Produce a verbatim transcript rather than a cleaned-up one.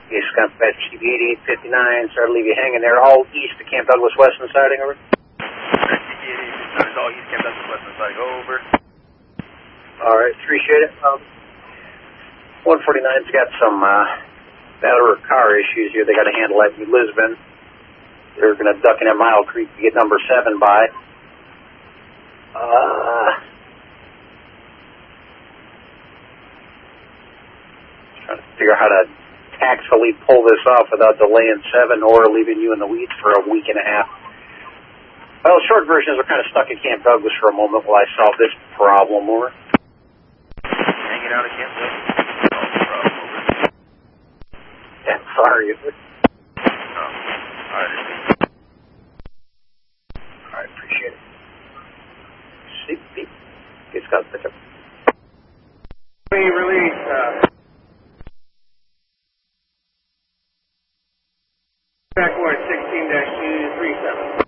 Okay, Scott Patch, C B eighty-eight fifty-nine, sorry to leave you hanging there. All east to Camp Douglas Western siding, over. C B eighty-eight fifty-nine is all east, Camp Douglas Western siding, over. All right, appreciate it. Um, one forty-nine's got some uh, battery car issues here. They got to handle that in Lisbon. They're going to duck in at Mile Creek to get number seven by. Uh, trying to figure out how to tactfully pull this off without delaying seven or leaving you in the weeds for a week and a half. Well, short version is we're kind of stuck at Camp Douglas for a moment while I solve this problem, over. Hanging out at Camp Douglas. Solve the problem, over. Yeah, sorry. Oh, I understand. All right, appreciate it. See, beep. It's got to pick up. Release, uh, back one sixteen dash two three seven.